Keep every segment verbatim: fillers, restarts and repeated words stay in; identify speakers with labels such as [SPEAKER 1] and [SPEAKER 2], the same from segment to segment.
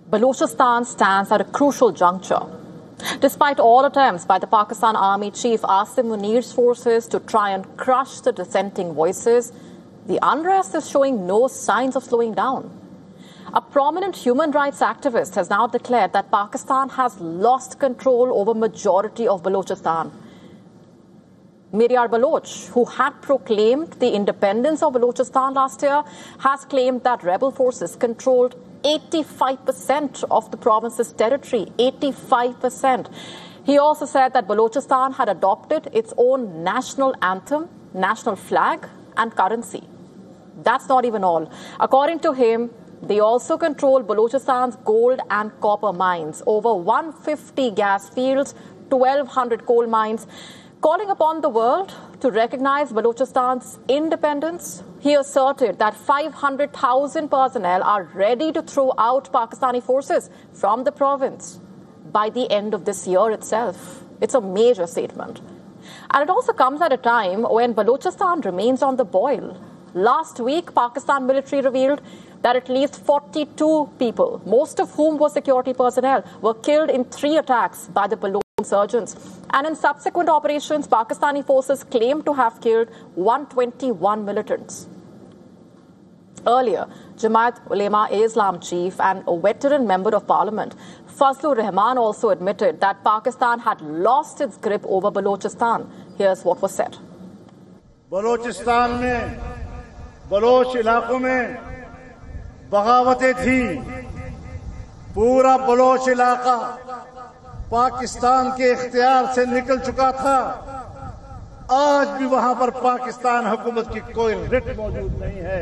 [SPEAKER 1] Balochistan stands at a crucial juncture. Despite all attempts by the Pakistan Army Chief Asim Munir's forces to try and crush the dissenting voices, the unrest is showing no signs of slowing down. A prominent human rights activist has now declared that Pakistan has lost control over majority of Balochistan. Miryar Baloch, who had proclaimed the independence of Balochistan last year, has claimed that rebel forces controlled eighty-five percent of the province's territory, eighty-five percent. He also said that Balochistan had adopted its own national anthem, national flag and currency. That's not even all. According to him, they also control Balochistan's gold and copper mines, over one hundred fifty gas fields, twelve hundred coal mines. Calling upon the world to recognize Balochistan's independence, he asserted that five hundred thousand personnel are ready to throw out Pakistani forces from the province by the end of this year itself. It's a major statement. And it also comes at a time when Balochistan remains on the boil. Last week, Pakistan military revealed that at least forty-two people, most of whom were security personnel, were killed in three attacks by the Baloch insurgents. And in subsequent operations, Pakistani forces claimed to have killed one hundred twenty-one militants. Earlier, Jamaat Ulema-e-Islam chief and a veteran member of parliament, Fazlur Rahman, also admitted that Pakistan had lost its grip over Balochistan. Here's what was said.
[SPEAKER 2] Balochistan mein, Baloch ilaqon mein बगावतें थी. पूरा Bloch इलाका पाकिस्तान के इख्तियार से निकल चुका था. आज भी वहां पर पाकिस्तान हुकूमत की कोई रिट मौजूद नहीं है.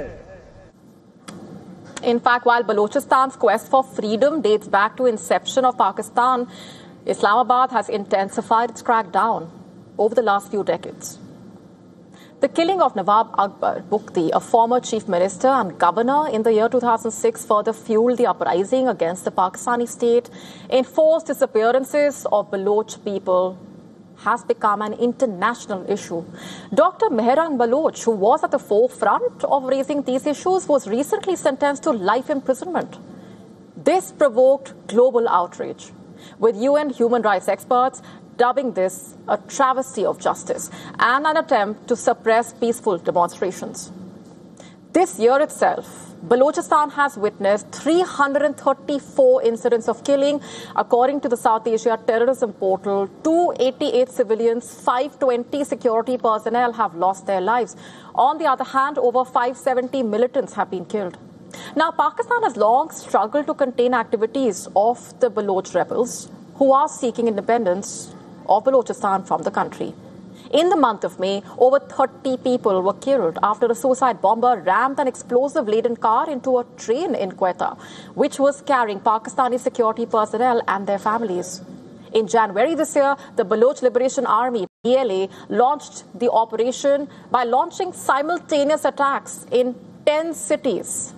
[SPEAKER 1] In fact, while Balochistan's quest for freedom dates back to inception of Pakistan, Islamabad has intensified its crackdown over the last few decades. The killing of Nawab Akbar Bukti, a former chief minister and governor in the year two thousand six, further fueled the uprising against the Pakistani state. Enforced disappearances of Baloch people has become an international issue. Doctor Mehrang Baloch, who was at the forefront of raising these issues, was recently sentenced to life imprisonment. This provoked global outrage, with U N human rights experts dubbing this a travesty of justice and an attempt to suppress peaceful demonstrations. This year itself, Balochistan has witnessed three hundred thirty-four incidents of killing. According to the South Asia Terrorism Portal, two hundred eighty-eight civilians, five hundred twenty security personnel have lost their lives. On the other hand, over five hundred seventy militants have been killed. Now, Pakistan has long struggled to contain activities of the Baloch rebels who are seeking independence of Balochistan from the country. In the month of May, over thirty people were killed after a suicide bomber rammed an explosive-laden car into a train in Quetta, which was carrying Pakistani security personnel and their families. In January this year, the Baloch Liberation Army, B L A, launched the operation by launching simultaneous attacks in ten cities